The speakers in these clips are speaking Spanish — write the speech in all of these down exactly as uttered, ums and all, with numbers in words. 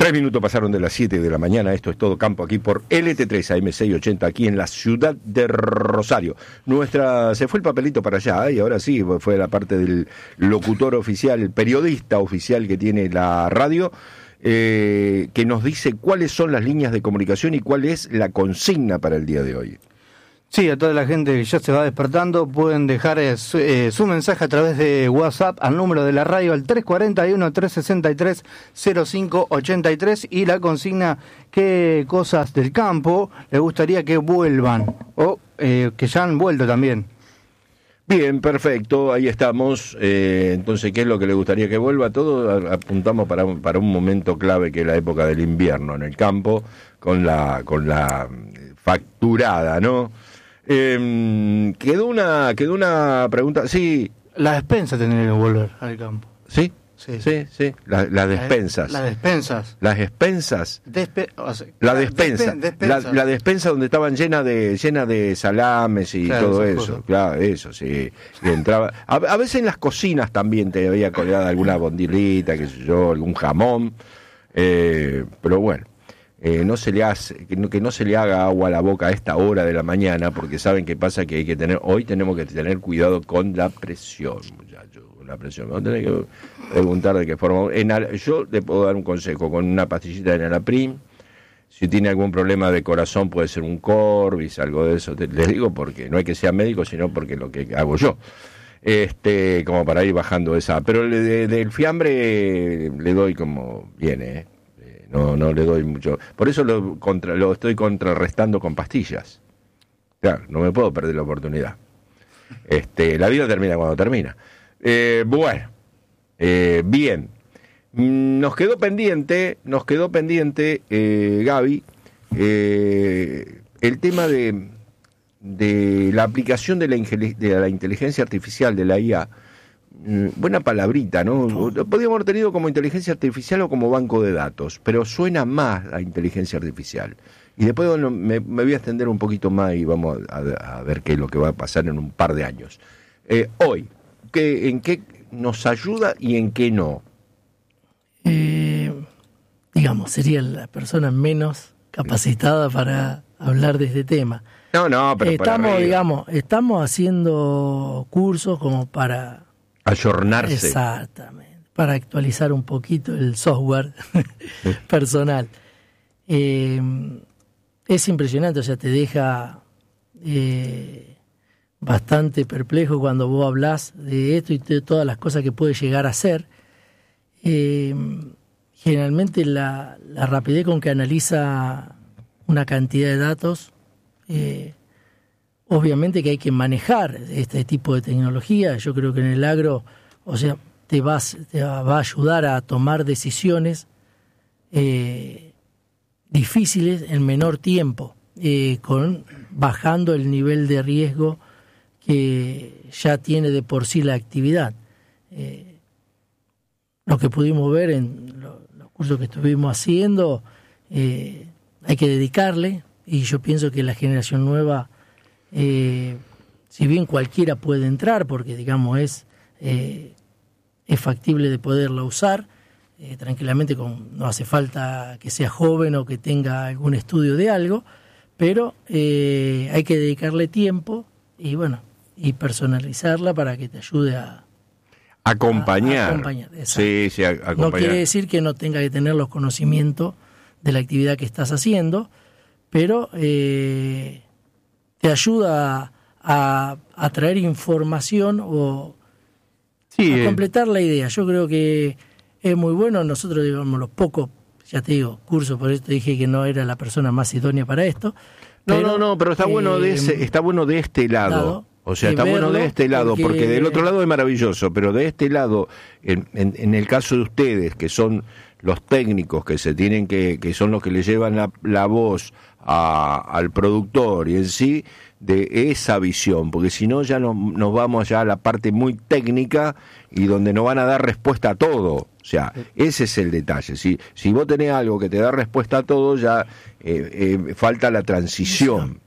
Tres minutos pasaron de las siete de la mañana, esto es Todo Campo aquí por L T tres A M seiscientos ochenta aquí en la ciudad de Rosario. Nuestra, se fue el papelito para allá, ¿eh? Y ahora sí, fue la parte del locutor oficial, el periodista oficial que tiene la radio, eh, que nos dice cuáles son las líneas de comunicación y cuál es la consigna para el día de hoy. Sí, a toda la gente que ya se va despertando, pueden dejar eh, su, eh, su mensaje a través de WhatsApp al número de la radio, al tres cuarenta y uno, trescientos sesenta y tres, cero cinco ochenta y tres, y la consigna: qué cosas del campo le gustaría que vuelvan, o eh, que ya han vuelto también. Bien, perfecto, ahí estamos. Eh, entonces, ¿qué es lo que le gustaría que vuelva? Todo apuntamos para un, para un momento clave, que es la época del invierno en el campo, con la, con la facturada, ¿no? Eh, quedó una quedó una pregunta, sí. Las despensas tendrían que volver al campo. ¿Sí? Sí, sí, sí. La, las despensas. Las despensas. Las despensas. Despe o sea, la despensa. Despe despensa. La, la despensa donde estaban llenas de llenas de salames y claro, todo eso. Cosas. Claro, eso, sí. Y entraba. A, a veces en las cocinas también te había colgado alguna bondilita, qué sé yo, algún jamón. Eh, pero bueno. Eh, no se le hace, que no, que no se le haga agua a la boca a esta hora de la mañana, porque saben qué pasa, que hay que tener, hoy tenemos que tener cuidado con la presión, muchachos, con la presión. Vamos a tener que preguntar de qué forma. En, yo le puedo dar un consejo, con una pastillita de Enalapril. Si tiene algún problema de corazón, puede ser un Corbis, algo de eso. Les digo porque no hay que ser médico, sino porque lo que hago yo. Este, como para ir bajando esa. Pero de, de, del fiambre le doy como viene, ¿eh? No, no le doy mucho. Por eso lo, contra, lo estoy contrarrestando con pastillas. Claro, no me puedo perder la oportunidad. Este, la vida termina cuando termina. Eh, bueno, eh, bien. Nos quedó pendiente, nos quedó pendiente, eh, Gaby, eh, el tema de, de la aplicación de la, de la inteligencia artificial, de la I A. Buena palabrita, ¿no? Podríamos haber tenido como inteligencia artificial o como banco de datos, pero suena más a inteligencia artificial. Y después bueno, me, me voy a extender un poquito más y vamos a, a ver qué es lo que va a pasar en un par de años. Eh, hoy, ¿qué, ¿en qué nos ayuda y en qué no? Eh, digamos, sería la persona menos capacitada para hablar de este tema. No, no, pero estamos, digamos, estamos haciendo cursos como para ayornarse. Exactamente, para actualizar un poquito el software personal. Eh, es impresionante, o sea, te deja eh, bastante perplejo cuando vos hablás de esto y de todas las cosas que puede llegar a ser. Eh, generalmente la, la rapidez con que analiza una cantidad de datos, eh, obviamente que hay que manejar este tipo de tecnología. Yo creo que en el agro, o sea, te, vas, te va a ayudar a tomar decisiones eh, difíciles en menor tiempo, eh, con bajando el nivel de riesgo que ya tiene de por sí la actividad. Eh, lo que pudimos ver en lo, los cursos que estuvimos haciendo, eh, hay que dedicarle, y yo pienso que la generación nueva, Eh, si bien cualquiera puede entrar, porque digamos es eh, es factible de poderla usar eh, tranquilamente, con, no hace falta que sea joven o que tenga algún estudio de algo, pero eh, hay que dedicarle tiempo y bueno, y personalizarla para que te ayude a acompañar. A, a acompañar sí, sí, a, acompañar. No quiere decir que no tenga que tener los conocimientos de la actividad que estás haciendo, pero eh, te ayuda a, a traer información o sí, a eh. completar la idea. Yo creo que es muy bueno. Nosotros, digamos, los pocos, ya te digo, cursos, por eso te dije que no era la persona más idónea para esto. No, pero, no, no, pero está eh, bueno de ese, está bueno de este lado. lado o sea, está bueno de este lado, porque... porque del otro lado es maravilloso, pero de este lado, en, en, en el caso de ustedes, que son los técnicos que se tienen que, que son los que le llevan la, la voz a, al productor y en sí, de esa visión, porque si no ya no, nos vamos ya a la parte muy técnica y donde no van a dar respuesta a todo. O sea, ese es el detalle. Si, si vos tenés algo que te da respuesta a todo, ya eh, eh, falta la transición.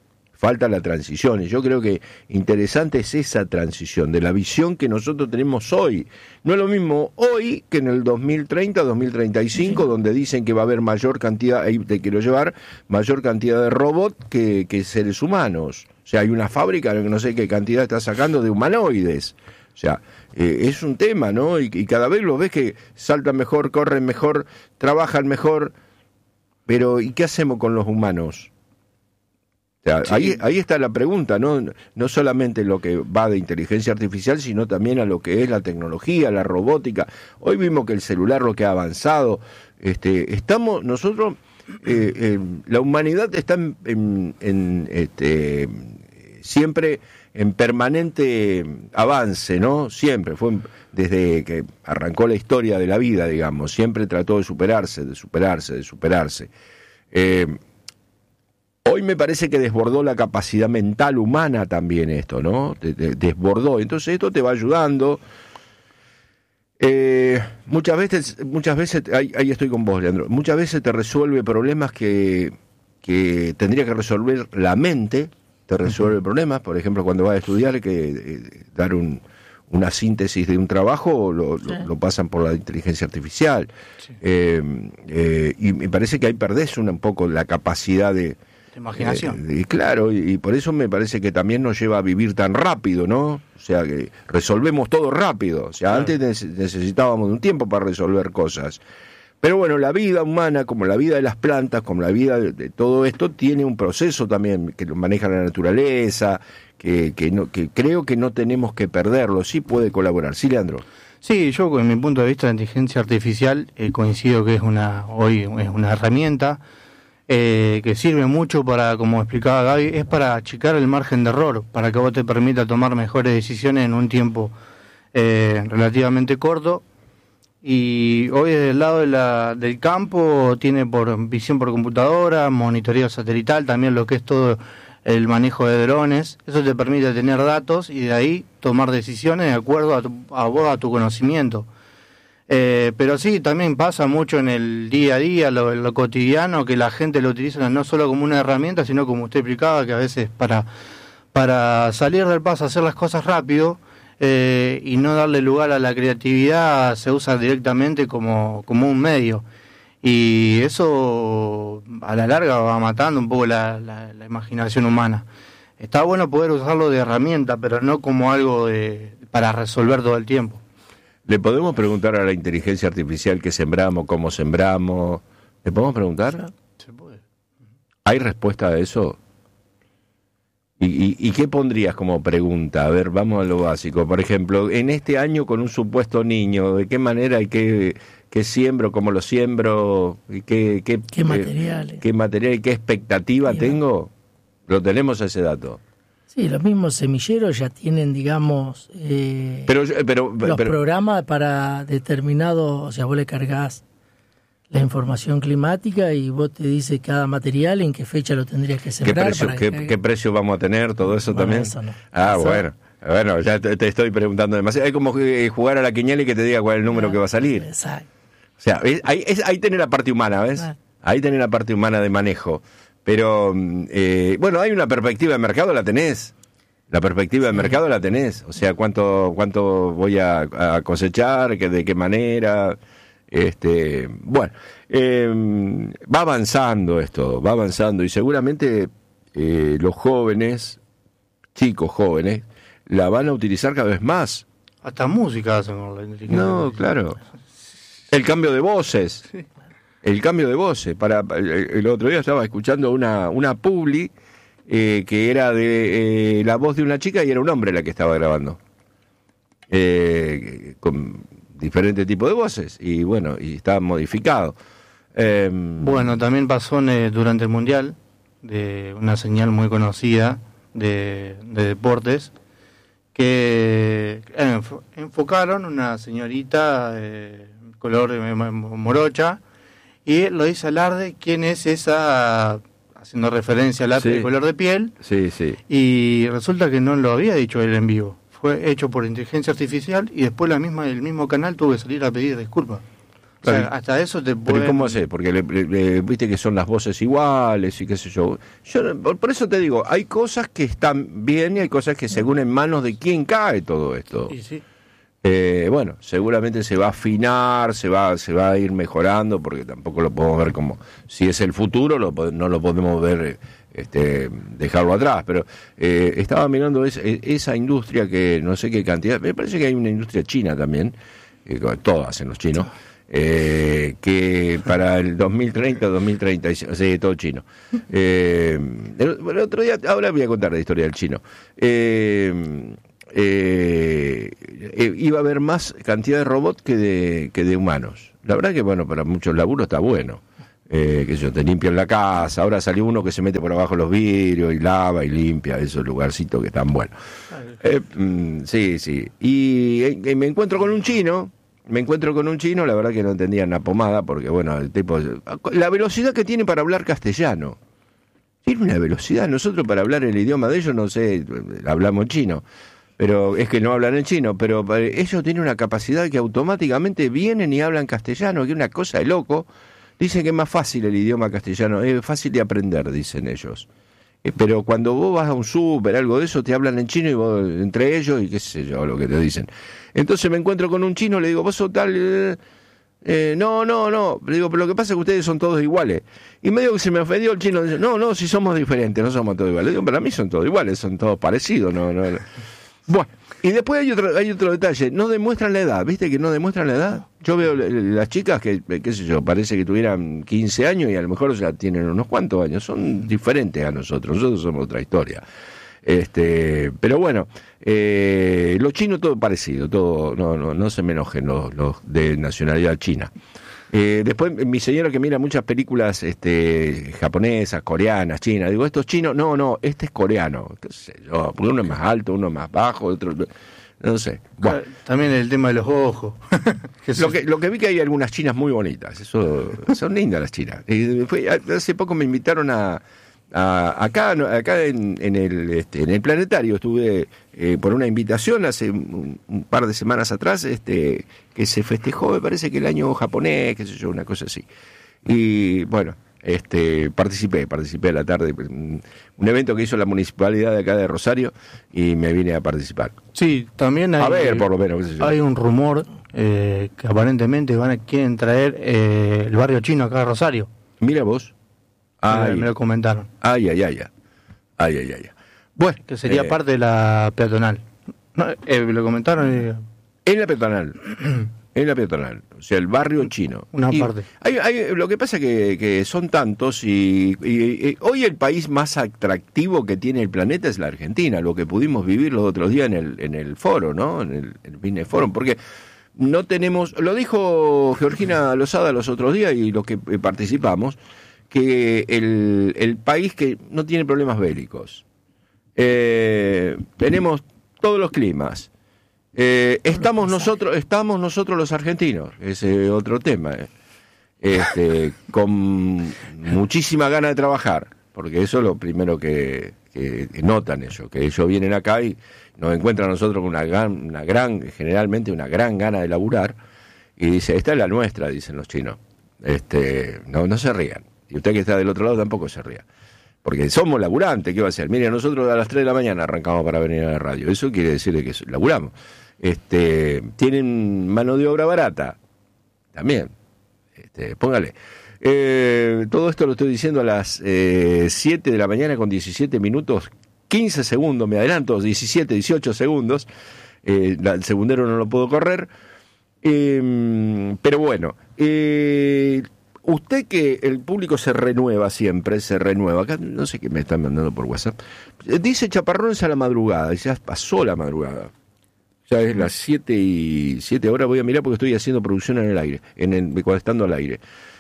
falta la transición, y yo creo que interesante es esa transición, de la visión que nosotros tenemos hoy. No es lo mismo hoy que en el dos mil treinta, dos mil treinta y cinco, sí, donde dicen que va a haber mayor cantidad, ahí te quiero llevar, mayor cantidad de robots que, que seres humanos. O sea, hay una fábrica que no sé qué cantidad está sacando de humanoides. O sea, eh, es un tema, ¿no? Y, y cada vez lo ves que saltan mejor, corren mejor, trabajan mejor. Pero, ¿y qué hacemos con los humanos? O sea, sí. ahí, ahí está la pregunta, ¿no? No solamente lo que va de inteligencia artificial, sino también a lo que es la tecnología, la robótica. Hoy vimos que el celular, lo que ha avanzado, este, estamos, nosotros, eh, eh, la humanidad está en, en, en este, siempre en permanente avance, ¿no? Siempre, fue desde que arrancó la historia de la vida, digamos, siempre trató de superarse, de superarse, de superarse. Eh, hoy me parece que desbordó la capacidad mental humana también esto, ¿no? De, de, desbordó, entonces esto te va ayudando. Eh, muchas veces, muchas veces, ahí, ahí estoy con vos, Leandro, muchas veces te resuelve problemas que, que tendría que resolver la mente. Te resuelve uh-huh. problemas, por ejemplo, cuando vas a estudiar, que eh, dar un, una síntesis de un trabajo, lo, sí. lo, lo pasan por la inteligencia artificial. Sí. Eh, eh, y me parece que ahí perdés una, un poco la capacidad de... de imaginación. Eh, de, claro, y, y por eso me parece que también nos lleva a vivir tan rápido, ¿no? O sea, que resolvemos todo rápido. O sea, claro. antes necesitábamos de un tiempo para resolver cosas. Pero bueno, la vida humana, como la vida de las plantas, como la vida de, de todo esto, tiene un proceso también que lo maneja la naturaleza, que, que, no, que creo que no tenemos que perderlo. Sí puede colaborar. ¿Sí, Leandro? Sí, yo en mi punto de vista la inteligencia artificial eh, coincido que es una hoy es una herramienta eh, que sirve mucho para, como explicaba Gaby, es para achicar el margen de error, para que vos te permita tomar mejores decisiones en un tiempo eh, relativamente corto. Y hoy desde el lado de la, del campo tiene por visión por computadora, monitoreo satelital, también lo que es todo el manejo de drones. Eso te permite tener datos y de ahí tomar decisiones de acuerdo a, tu, a vos, a tu conocimiento. Eh, pero sí, también pasa mucho en el día a día, lo, lo cotidiano, que la gente lo utiliza no solo como una herramienta, sino como usted explicaba, que a veces para, para salir del paso, hacer las cosas rápido, Eh, y no darle lugar a la creatividad, se usa directamente como, como un medio, y eso a la larga va matando un poco la, la, la imaginación humana. Está bueno poder usarlo de herramienta, pero no como algo de, para resolver todo el tiempo. ¿Le podemos preguntar a la inteligencia artificial qué sembramos, cómo sembramos? ¿Le podemos preguntar? Se puede. ¿Hay respuesta a eso? ¿Y, y, ¿Y qué pondrías como pregunta? A ver, vamos a lo básico. Por ejemplo, en este año con un supuesto niño, ¿de qué manera y qué, qué siembro, cómo lo siembro? Y qué, qué, ¿Qué materiales? ¿Qué material y qué expectativa sí, tengo? ¿Lo tenemos ese dato? Sí, los mismos semilleros ya tienen, digamos, eh, pero, pero, los pero, programas para determinado, o sea, vos le cargas la información climática y vos te dice cada material en qué fecha lo tendrías que sembrar. ¿Qué precio, para qué, que... ¿qué precio vamos a tener? ¿Todo eso bueno, también? Eso no. Ah, eso... bueno. Bueno, ya te, te estoy preguntando demasiado. Es como jugar a la quiniela y que te diga cuál es el número ah, que va a salir. Exacto. O sea, ahí, es, ahí tenés la parte humana, ¿ves? Ah. Ahí tenés la parte humana de manejo. Pero, eh, bueno, hay una perspectiva de mercado, la tenés. La perspectiva sí. de mercado la tenés. O sea, cuánto cuánto voy a, a cosechar, que, de qué manera... Este, bueno, eh, va avanzando esto, va avanzando y seguramente eh, los jóvenes, chicos jóvenes, la van a utilizar cada vez más. Hasta música hacen con la inteligencia. No, claro. El cambio de voces, sí. el cambio de voces. Para el otro día estaba escuchando una una publi eh, que era de eh, la voz de una chica y era un hombre la que estaba grabando. Eh, con diferentes tipos de voces y bueno, y está modificado. Eh, bueno, también pasó eh, durante el Mundial de una señal muy conocida de, de deportes que eh, enfocaron una señorita eh, color eh, morocha y lo dice alarde quién es esa, haciendo referencia al arte sí. de color de piel. Sí, sí. Y resulta que no lo había dicho él en vivo. Fue hecho por inteligencia artificial y después la misma el mismo canal tuvo que salir a pedir disculpas. O sea, hasta eso te puede... Pero ¿cómo haces? Porque le, le, le, viste que son las voces iguales y qué sé yo. yo. Por eso te digo, hay cosas que están bien y hay cosas que según en manos de quién cae todo esto. Sí, sí. Eh, bueno, seguramente se va a afinar, se va, se va a ir mejorando, porque tampoco lo podemos ver como... Si es el futuro, lo, no lo podemos ver... Este, dejarlo atrás, pero eh, estaba mirando es, esa industria que no sé qué cantidad, me parece que hay una industria china también, eh, todas hacen los chinos, eh, que para el dos mil treinta, dos mil treinta, sí, todo chino. Eh, el, el otro día, ahora voy a contar la historia del chino. Eh, eh, eh, iba a haber más cantidad de robots que de, que de humanos. La verdad que, bueno, para muchos laburos está bueno. Eh, que yo te limpian la casa, ahora salió uno que se mete por abajo los vidrios y lava y limpia esos lugarcitos que están buenos. Eh, mm, sí, sí. Y eh, me encuentro con un chino, me encuentro con un chino, la verdad que no entendía una pomada, porque bueno, el tipo, la velocidad que tiene para hablar castellano, tiene una velocidad, nosotros para hablar el idioma de ellos, no sé, hablamos chino, pero es que no hablan en chino, pero ellos tienen una capacidad que automáticamente vienen y hablan castellano, que es una cosa de loco. Dicen que es más fácil el idioma castellano, es fácil de aprender, dicen ellos. Eh, pero cuando vos vas a un súper, algo de eso, te hablan en chino y vos, entre ellos, y qué sé yo, lo que te dicen. Entonces me encuentro con un chino, le digo, vos sos tal... Eh, eh, no, no, no. Le digo, pero lo que pasa es que ustedes son todos iguales. Y medio que se me ofendió el chino, dice, no, no, si somos diferentes, no somos todos iguales. Le digo, para mí son todos iguales, son todos parecidos, no, no, no. Bueno, y después hay otro, hay otro detalle, no demuestran la edad, ¿viste que no demuestran la edad? Yo veo las chicas que, qué sé yo, parece que tuvieran quince años y a lo mejor ya tienen unos cuantos años, son diferentes a nosotros, nosotros somos otra historia. Este, pero bueno, eh, los chinos todo parecido, todo, no, no, no se me enojen los, los de nacionalidad china. Eh, después mi señora que mira muchas películas este, japonesas, coreanas, chinas, digo, ¿esto es chino? No, no, este es coreano, qué sé yo, porque uno es más alto, uno es más bajo, otro... No sé. Bueno. También el tema de los ojos. lo, que, lo que vi que hay algunas chinas muy bonitas, eso son lindas las chinas. Eh, fue, hace poco me invitaron a... A, acá acá en, en, el, este, en el planetario estuve eh, por una invitación hace un, un par de semanas atrás este, que se festejó, me parece que el año japonés, qué sé yo, una cosa así. Y bueno, este participé, participé a la tarde, un, un evento que hizo la municipalidad de acá de Rosario y me vine a participar. Sí, también hay, a ver, por lo menos, qué sé yo. Hay un rumor eh, que aparentemente van a, quieren traer eh, el barrio chino acá a Rosario. Mira vos. Ay, me lo comentaron. Ay, ay, ay, ay, ay, ay. Bueno, que sería eh, parte de la peatonal. No, eh, me lo comentaron. Eh. En la peatonal. En la peatonal. O sea, el barrio chino. Una y parte. Hay, hay, lo que pasa es que, que son tantos y, y, y hoy el país más atractivo que tiene el planeta es la Argentina, lo que pudimos vivir los otros días en el, en el foro, ¿no? En el, el Business Forum, porque no tenemos, lo dijo Georgina Lozada los otros días y los que participamos, que el, el país que no tiene problemas bélicos. Eh, tenemos todos los climas. Eh, estamos nosotros, estamos nosotros los argentinos, ese es otro tema. Eh. Este, con muchísima gana de trabajar, porque eso es lo primero que, que, que notan ellos, que ellos vienen acá y nos encuentran a nosotros con una gran, una gran, generalmente una gran gana de laburar, y dice, esta es la nuestra, dicen los chinos. Este, no, no se rían. Y usted que está del otro lado tampoco se ría. Porque somos laburantes, ¿qué va a hacer? Mire, nosotros a las tres de la mañana arrancamos para venir a la radio. Eso quiere decir que laburamos. Este, tienen mano de obra barata. También. Este, póngale. Eh, todo esto lo estoy diciendo a las eh, siete de la mañana con diecisiete minutos, quince segundos, me adelanto, diecisiete, dieciocho segundos. Eh, la, el segundero no lo puedo correr. Eh, pero bueno, eh, usted que el público se renueva siempre, se renueva. Acá no sé qué me están mandando por WhatsApp. Dice chaparrones a la madrugada, ya pasó la madrugada. Ya es las siete y siete horas, voy a mirar porque estoy haciendo producción en el aire, en el, cuando estando al aire.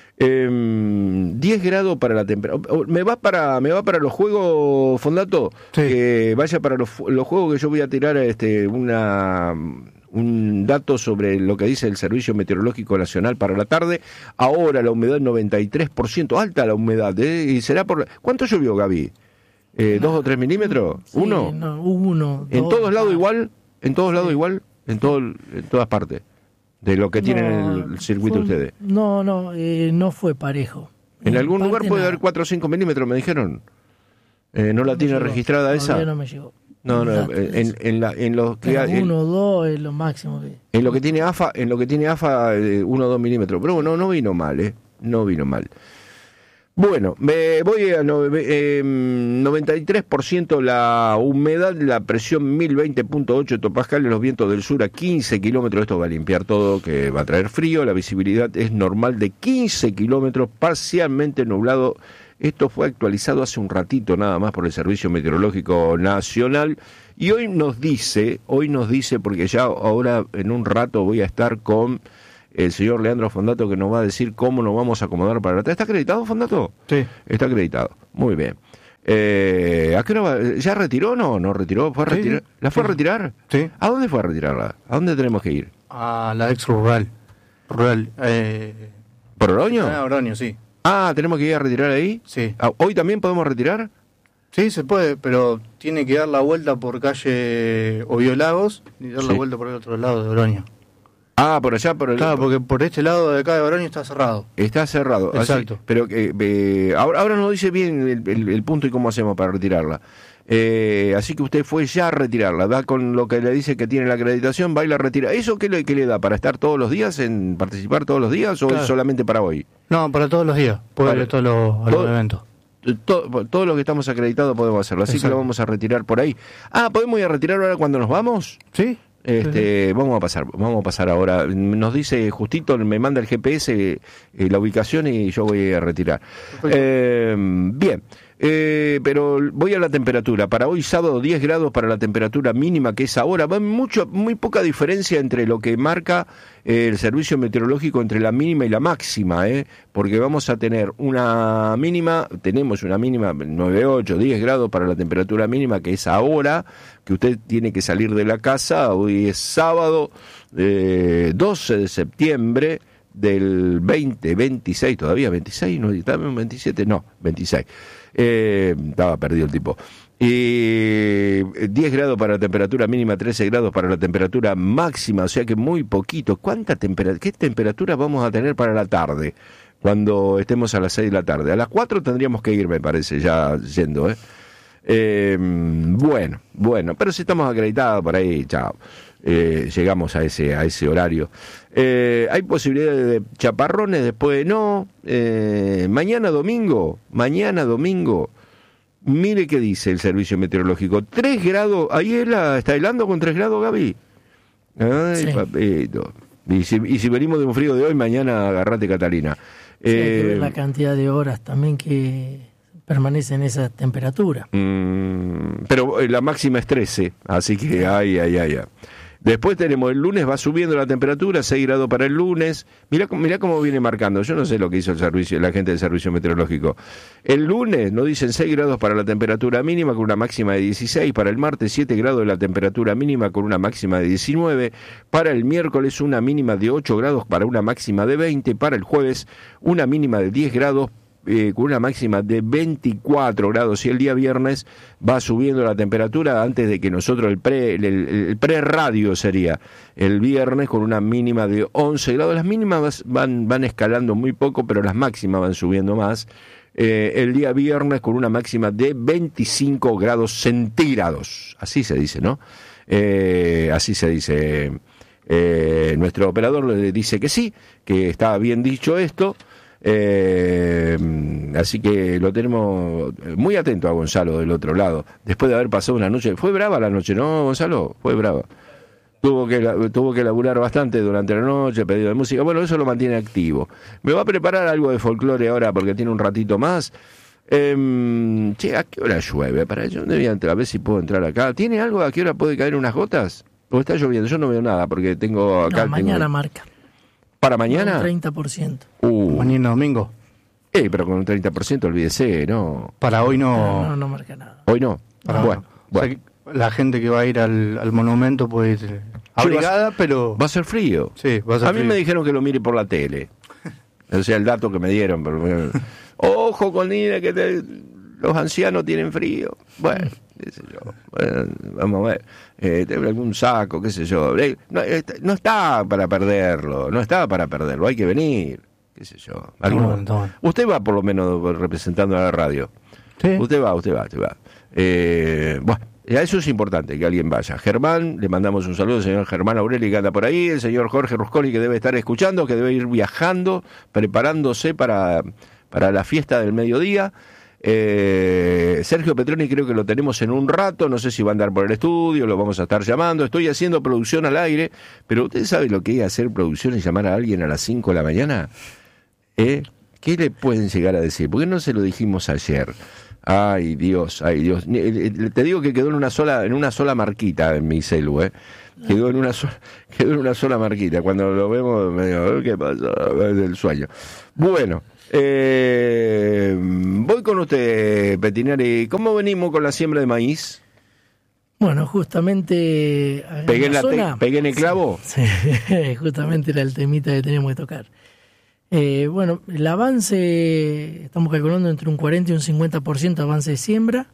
Eh, diez grados para la temperatura. ¿Me va para me va para los juegos, Fondato? Sí. Que vaya para los, los juegos que yo voy a tirar este una... un dato sobre lo que dice el Servicio Meteorológico Nacional para la tarde. Ahora la humedad noventa y tres por ciento, alta la humedad, ¿eh? Y será por... ¿Cuánto llovió, Gaby? Eh, ¿Dos o tres milímetros? Sí, ¿Uno? No, uno. ¿En dos, todos lados ah. igual? ¿En todos Sí. lados igual? ¿En, todo, en todas partes? de lo que No, tienen el, el circuito fue un- ustedes. No, no, eh, no fue parejo. En algún parte lugar puede nada. haber cuatro o cinco milímetros, me dijeron. Eh, ¿No la me tiene llegó. registrada esa? Todavía no me llegó. No, no, Dato de en, eso. en, la, en, los que, Pero en, uno o dos es lo máximo que... en lo que tiene AFA, en lo que tiene AFA, eh, uno o dos milímetros. Pero bueno, no vino mal, ¿eh? No vino mal. Bueno, me voy a no- eh, noventa y tres por ciento la humedad, la presión mil veinte punto ocho hectopascales, los vientos del sur a quince kilómetros, esto va a limpiar todo, que va a traer frío, la visibilidad es normal de quince kilómetros, parcialmente nublado. Esto fue actualizado hace un ratito nada más por el Servicio Meteorológico Nacional y hoy nos dice, hoy nos dice, porque ya ahora en un rato voy a estar con el señor Leandro Fondato que nos va a decir cómo nos vamos a acomodar para la tarde. ¿Está acreditado, Fondato? Sí. Está acreditado. Muy bien. Eh, ¿a qué hora va? ¿Ya retiró o no? ¿No retiró? ¿Fue a Sí, retirar? ¿La fue sí. a retirar? Sí. ¿A dónde fue a retirarla? ¿A dónde tenemos que ir? A la ex rural. Rural. Eh, ¿Por Oroño? ah, Oroño, sí. Ah, ¿tenemos que ir a retirar ahí? Sí. Ah, ¿hoy también podemos retirar? Sí, se puede, pero tiene que dar la vuelta por calle Oviedo Lagos y dar Sí. la vuelta por el otro lado de Oroño. Ah, por allá, por el... Claro, porque por este lado de acá de Oroño está cerrado. Está cerrado. así- Exacto. pero eh, eh, ahora, ahora nos dice bien el, el- el punto y cómo hacemos para retirarla. Eh, así que usted fue ya a retirarla, da con lo que le dice que tiene la acreditación, va y la retira. ¿Eso qué le, qué le da? ¿Para estar todos los días, en participar todos los días o Claro. es solamente para hoy? No, para todos los días. Puede Para- ir a todos los, a los todo- eventos. Todo, todo lo que estamos acreditados podemos hacerlo, así que Exacto. lo vamos a retirar por ahí. Ah, ¿podemos ir a retirar ahora cuando nos vamos? ¿Sí? Este, vamos a pasar, vamos a pasar ahora. Nos dice justito, me manda el G P S eh, la ubicación y yo voy a retirar. Perfecto. Eh, bien, eh, pero voy a la temperatura. Para hoy sábado diez grados para la temperatura mínima que es ahora. Va mucho, muy poca diferencia entre lo que marca eh, el servicio meteorológico entre la mínima y la máxima, eh, porque vamos a tener una mínima, tenemos una mínima nueve, ocho, diez grados para la temperatura mínima que es ahora, que usted tiene que salir de la casa. Hoy es sábado eh, doce de septiembre del veinte veintiséis, todavía veintiséis, no, estaba en veintisiete, no, veintiséis. Eh, estaba perdido el tipo. Y diez grados para la temperatura mínima, trece grados para la temperatura máxima, o sea que muy poquito. ¿Cuánta temperatura, qué temperatura vamos a tener para la tarde? Cuando estemos a las seis de la tarde. A las cuatro tendríamos que ir, me parece, ya yendo, ¿eh? Eh, bueno, bueno, pero si estamos acreditados por ahí, chao. Eh, llegamos a ese a ese horario. Eh, hay posibilidades de chaparrones, después no. Eh, mañana domingo, mañana domingo, mire qué dice el servicio meteorológico. tres grados, ahí es la, está helando con tres grados, Gaby. Ay, Sí. papito. Y si, y si venimos de un frío de hoy, mañana agarrate, Catalina. Sí, hay que Eh, ver la cantidad de horas también que permanece en esa temperatura. Mm, pero eh, la máxima es trece, así que ay, ay, ay, ay. Después tenemos el lunes, va subiendo la temperatura, seis grados para el lunes. Mirá, cómo- mirá cómo viene marcando. Yo no sé lo que hizo el servicio, la gente del servicio meteorológico. El lunes nos dicen seis grados para la temperatura mínima con una máxima de dieciséis. Para el martes siete grados de la temperatura mínima con una máxima de diecinueve. Para el miércoles una mínima de ocho grados para una máxima de veinte. Para el jueves una mínima de diez grados. Eh, con una máxima de veinticuatro grados, y el día viernes va subiendo la temperatura antes de que nosotros el pre el, el, el pre-radio sería el viernes con una mínima de once grados. Las mínimas van, van escalando muy poco, pero las máximas van subiendo más. Eh, el día viernes con una máxima de veinticinco grados centígrados, así se dice, ¿no? Eh, así se dice. Eh, nuestro operador le dice que sí, que está bien dicho esto. Eh, así que lo tenemos muy atento a Gonzalo del otro lado. Después de haber pasado una noche, fue brava la noche, ¿no, Gonzalo? Fue brava. Tuvo que tuvo que laburar bastante durante la noche, pedido de música. Bueno, eso lo mantiene activo. Me va a preparar algo de folclore ahora porque tiene un ratito más. Eh, che, ¿a qué hora llueve? Para yo debía entrar, a ver si puedo entrar acá. ¿Tiene algo? ¿A qué hora puede caer unas gotas? ¿O está lloviendo? Yo no veo nada porque tengo acá. No, mañana tengo... marca. ¿Para mañana? Un treinta por ciento. Uh, Mañana domingo. eh, pero con un treinta por ciento olvídese, ¿no? Para hoy No, no. no, no marca nada. Hoy no. Para- Bueno, o sea bueno. que la gente que va a ir al, al monumento puede ir eh, abrigada, pero. Va a ser frío. Sí, va a ser A mí frío. me dijeron que lo mire por la tele. O sea, el dato que me dieron. Pero, ojo con ir, que te- los ancianos tienen frío. Bueno, qué sé yo. Bueno, vamos a ver. Eh, ¿Tengo algún saco, qué sé yo? Eh, no, eh, no está para perderlo, no está para perderlo, hay que venir, qué sé yo. Alguno, no, no. Usted va por lo menos representando a la radio. Sí. Usted va, usted va, usted va. Eh, bueno, eso es importante, que alguien vaya. Germán, le mandamos un saludo al señor Germán Aureli, que anda por ahí, el señor Jorge Ruscoli, que debe estar escuchando, que debe ir viajando, preparándose para, para la fiesta del mediodía. Eh, Sergio Petroni creo que lo tenemos en un rato, no sé si va a andar por el estudio, lo vamos a estar llamando. Estoy haciendo producción al aire, pero ¿usted sabe lo que es hacer producción y llamar a alguien a las cinco de la mañana? ¿Eh? ¿Qué le pueden llegar a decir? ¿Por qué no se lo dijimos ayer? Ay, Dios, ay, Dios. Te digo que quedó en una sola, en una sola marquita en mi celu, ¿eh? Quedó en una sola, quedó en una sola marquita. Cuando lo vemos, me digo, ¿qué pasa? Es del sueño. Bueno, eh, voy con usted, Petinari. ¿Cómo venimos con la siembra de maíz? Bueno, justamente... ¿Pegué en, la zona, te, ¿pegué en el clavo? Sí, justamente era el temita que teníamos que tocar. Eh, bueno, el avance, estamos calculando entre un cuarenta y un cincuenta por ciento avance de siembra,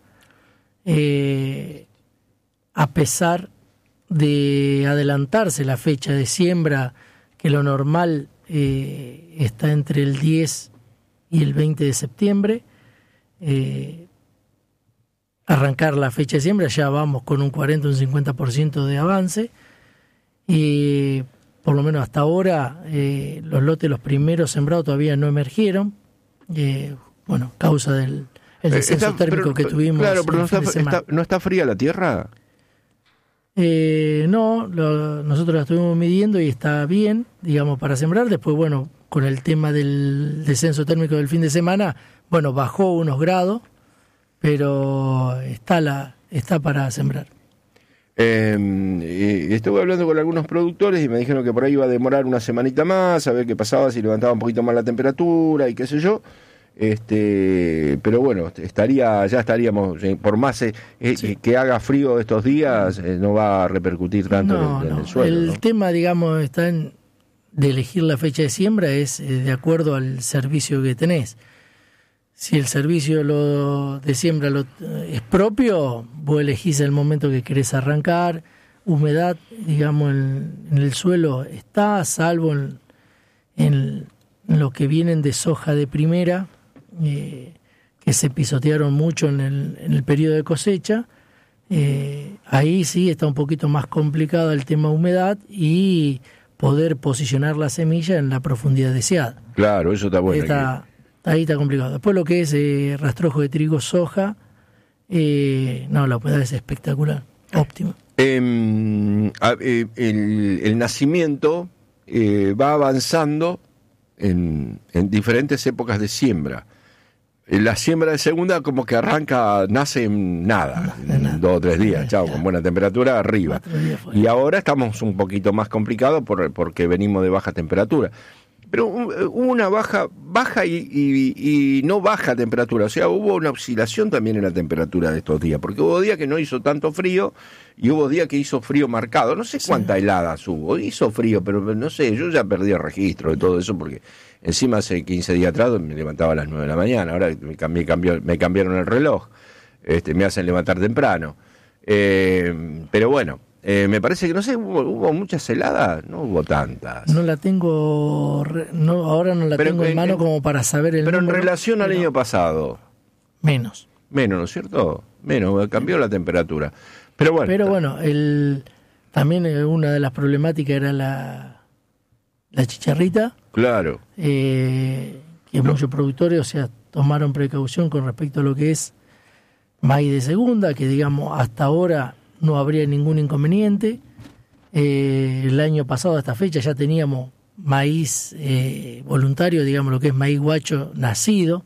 eh, a pesar de adelantarse la fecha de siembra, que lo normal eh, está entre el diez y el veinte de septiembre, eh, arrancar la fecha de siembra, ya vamos con un cuarenta o un cincuenta por ciento de avance, y por lo menos hasta ahora, eh, los lotes, los primeros sembrados todavía no emergieron, eh, bueno, causa del el descenso está, térmico pero, que tuvimos. Claro, pero no está, está, ¿no está fría la tierra? Eh, no, lo, nosotros la estuvimos midiendo y está bien, digamos, para sembrar. Después, bueno, con el tema del descenso térmico del fin de semana, bueno, bajó unos grados, pero está, la, está para sembrar. Eh, estuve hablando con algunos productores y me dijeron que por ahí iba a demorar una semanita más, a ver qué pasaba, si levantaba un poquito más la temperatura y qué sé yo. Este, pero bueno, estaría, ya estaríamos, por más eh, sí. que haga frío estos días, eh, no va a repercutir tanto no, en, en no. el suelo. El ¿no? tema, digamos, está en de elegir la fecha de siembra es eh, de acuerdo al servicio que tenés. Si el servicio lo, de siembra lo, es propio, vos elegís el momento que querés arrancar. Humedad, digamos, en, en el suelo está, salvo en, en, en lo que vienen de soja de primera, eh, que se pisotearon mucho en el, en el periodo de cosecha. Eh, ahí sí está un poquito más complicado el tema humedad y poder posicionar la semilla en la profundidad deseada. Claro, eso está bueno. Está, ahí está complicado. Después lo que es eh, rastrojo de trigo, soja, eh, no, la humedad es espectacular, óptimo. Eh, eh, el, el nacimiento eh, va avanzando en, en diferentes épocas de siembra. La siembra de segunda como que arranca, nace en nada, no, en nada. dos o tres días, chao, con buena temperatura arriba. Y ahora estamos un poquito más complicados por, porque venimos de baja temperatura. Pero hubo una baja, baja y, y, y no baja temperatura, o sea, hubo una oscilación también en la temperatura de estos días, porque hubo días que no hizo tanto frío y hubo días que hizo frío marcado. No sé cuántas sí. heladas hubo, hizo frío, pero no sé, yo ya perdí el registro de todo eso porque encima hace quince días atrás me levantaba a las nueve de la mañana, ahora me, cambié, cambió, me cambiaron el reloj, este, me hacen levantar temprano. Eh, pero bueno. Eh, me parece que, no sé, hubo, hubo muchas heladas, no hubo tantas. No la tengo, no, ahora no la pero, tengo en, en mano como para saber el Pero número, en relación al año pasado. Menos. Menos, ¿no es cierto? Menos, cambió la temperatura. Pero bueno. Pero bueno, el, también una de las problemáticas era la, la chicharrita. Claro. Eh, que no. Muchos productores, o sea, tomaron precaución con respecto a lo que es maíz de segunda, que digamos, hasta ahora no habría ningún inconveniente. Eh, el año pasado a esta fecha ya teníamos maíz eh, voluntario, digamos lo que es maíz guacho nacido.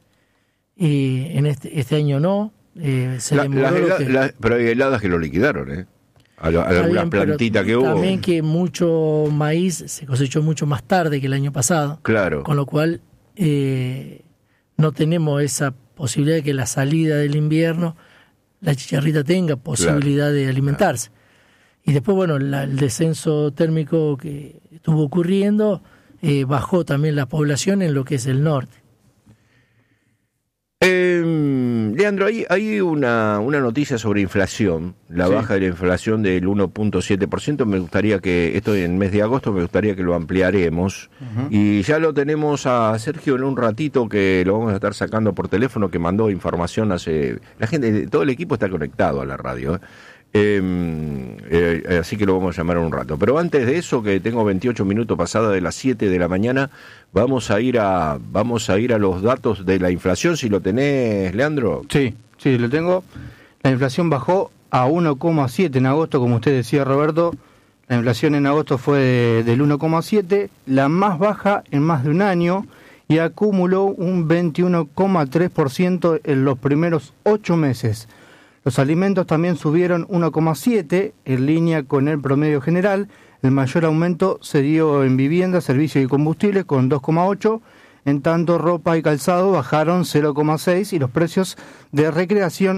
Eh, en este este año no. Eh, se la, las hela, que, la, pero hay heladas que lo liquidaron, ¿eh? A, a algunas plantitas que hubo. También que mucho maíz se cosechó mucho más tarde que el año pasado. Claro. Con lo cual eh, no tenemos esa posibilidad de que la salida del invierno la chicharrita tenga posibilidad claro, de alimentarse. Claro. Y después, bueno, la, el descenso térmico que estuvo ocurriendo eh, bajó también la población en lo que es el norte. Eh, Leandro, hay, hay una, una noticia sobre inflación, la Sí. baja de la inflación del uno punto siete por ciento. Me gustaría que, esto en el mes de agosto, me gustaría que lo ampliaremos. Ujú. Y ya lo tenemos a Sergio en un ratito, que lo vamos a estar sacando por teléfono, que mandó información hace... La gente, todo el equipo está conectado a la radio, ¿eh? Eh, eh, así que lo vamos a llamar en un rato. Pero antes de eso, que tengo veintiocho minutos pasada de las siete de la mañana, vamos a ir a vamos a ir a los datos de la inflación, si lo tenés, Leandro. Sí, sí, lo tengo. La inflación bajó a uno coma siete en agosto, como usted decía, Roberto. La inflación en agosto fue de- del uno coma siete, la más baja en más de un año, y acumuló un veintiuno coma tres por ciento en los primeros ocho meses. Los alimentos también subieron uno coma siete, en línea con el promedio general. El mayor aumento se dio en vivienda, servicios y combustibles con dos coma ocho. En tanto, ropa y calzado bajaron cero coma seis y los precios de recreación